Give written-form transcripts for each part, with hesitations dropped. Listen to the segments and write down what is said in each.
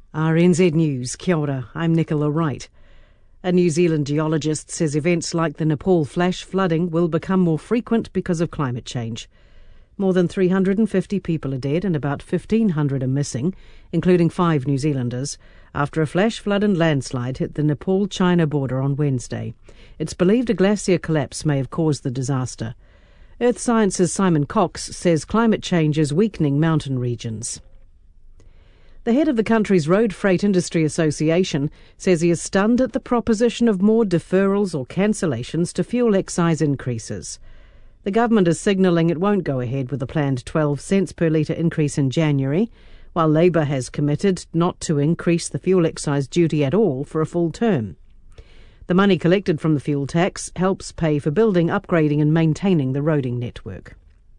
RNZ News, kia ora, I'm Nicola Wright. A New Zealand geologist says events like the Nepal flash flooding will become more frequent because of climate change. More than 350 people are dead and about 1,500 are missing, including 5 New Zealanders, after a flash flood and landslide hit the Nepal-China border on Wednesday. It's believed a glacier collapse may have caused the disaster. Earth Science's Simon Cox says climate change is weakening mountain regions. The head of the country's Road Freight Industry Association says he is stunned at the proposition of more deferrals or cancellations to fuel excise increases. The government is signalling it won't go ahead with the planned 12 cents per litre increase in January, while Labour has committed not to increase the fuel excise duty at all for a full term. The money collected from the fuel tax helps pay for building, upgrading and maintaining the roading network.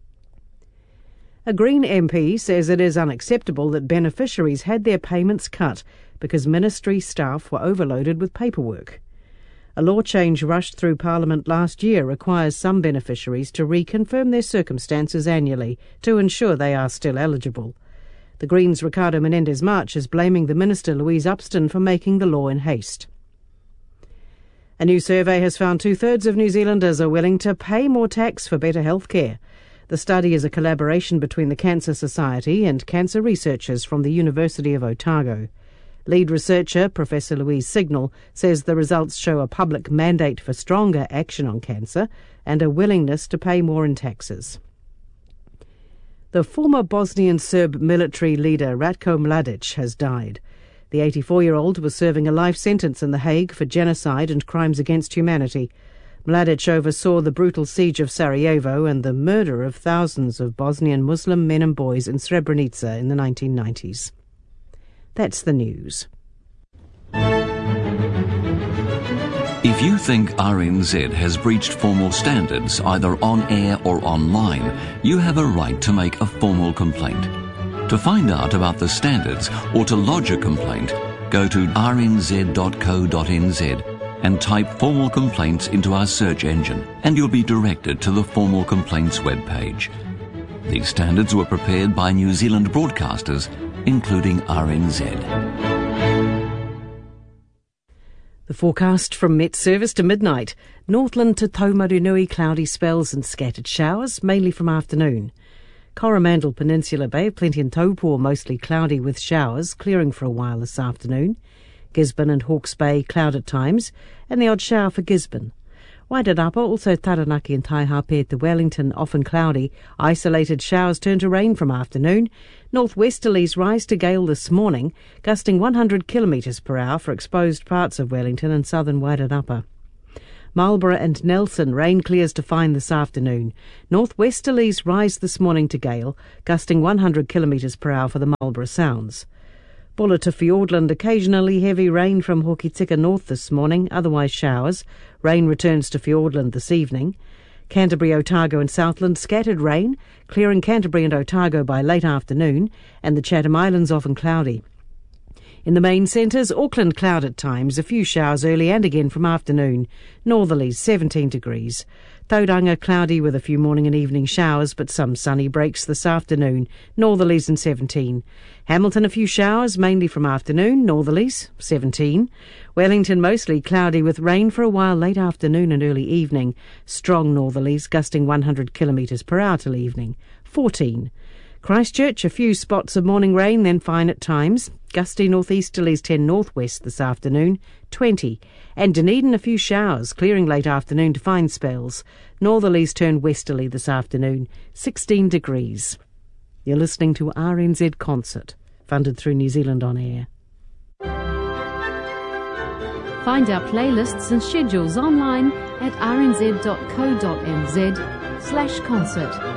A Green MP says it is unacceptable that beneficiaries had their payments cut because ministry staff were overloaded with paperwork. A law change rushed through Parliament last year requires some beneficiaries to reconfirm their circumstances annually to ensure they are still eligible. The Greens' Ricardo Menendez-March is blaming the Minister Louise Upston for making the law in haste. A new survey has found 2/3 of New Zealanders are willing to pay more tax for better health care. The study is a collaboration between the Cancer Society and cancer researchers from the University of Otago. Lead researcher Professor Louise Signal says the results show a public mandate for stronger action on cancer and a willingness to pay more in taxes. The former Bosnian Serb military leader Ratko Mladic has died. The 84-year-old was serving a life sentence in The Hague for genocide and crimes against humanity. Mladic oversaw the brutal siege of Sarajevo and the murder of thousands of Bosnian Muslim men and boys in Srebrenica in the 1990s. That's the news. If you think RNZ has breached formal standards either on air or online, you have a right to make a formal complaint. To find out about the standards or to lodge a complaint, go to rnz.co.nz and type formal complaints into our search engine, and you'll be directed to the formal complaints webpage. These standards were prepared by New Zealand broadcasters, including RNZ. The forecast from Met Service to midnight. Northland to Taumarunui, cloudy spells and scattered showers, mainly from afternoon. Coromandel Peninsula Bay of Plenty and Taupo, mostly cloudy with showers, clearing for a while this afternoon. Gisborne and Hawke's Bay, cloud at times, and the odd shower for Gisborne. Wairarapa, also Taranaki and Taihape to Wellington, often cloudy. Isolated showers turn to rain from afternoon. Northwesterlies rise to gale this morning, gusting 100 km per hour for exposed parts of Wellington and southern Wairarapa. Marlborough and Nelson, rain clears to fine this afternoon. Northwesterlies rise this morning to gale, gusting 100 km per hour for the Marlborough Sounds. Buller to Fiordland, occasionally heavy rain from Hokitika north this morning, otherwise showers. Rain returns to Fiordland this evening. Canterbury, Otago and Southland, scattered rain, clearing Canterbury and Otago by late afternoon, and the Chatham Islands often cloudy. In the main centres, Auckland cloud at times, a few showers early and again from afternoon. Northerlies 17 degrees. Tauranga cloudy with a few morning and evening showers, but some sunny breaks this afternoon. Northerlies and 17. Hamilton a few showers, mainly from afternoon. Northerlies 17. Wellington mostly cloudy with rain for a while late afternoon and early evening. Strong northerlies gusting 100 km per hour till evening. 14. Christchurch, a few spots of morning rain, then fine at times. Gusty northeasterlies 10 northwest this afternoon, 20. And Dunedin, a few showers, clearing late afternoon to fine spells. Northerlies turn westerly this afternoon, 16 degrees. You're listening to RNZ Concert, funded through New Zealand On Air. Find our playlists and schedules online at rnz.co.nz/concert.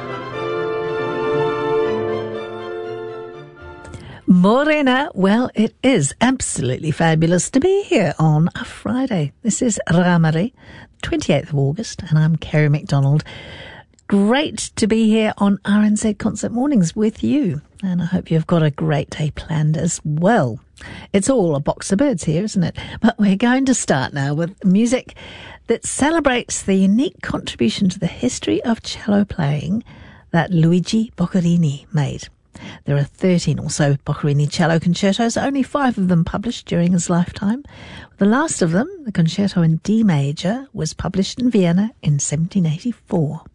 Morena, well, it is absolutely fabulous to be here on a Friday. This is Ramari, 28th of August, and I'm Kerry McDonald. Great to be here on RNZ Concert Mornings with you, and I hope you've got a great day planned as well. It's all a box of birds here, isn't it? But we're going to start now with music that celebrates the unique contribution to the history of cello playing that Luigi Boccherini made. There are 13 or so Boccherini cello concertos, only 5 of them published during his lifetime. The last of them, the Concerto in D major, was published in Vienna in 1784.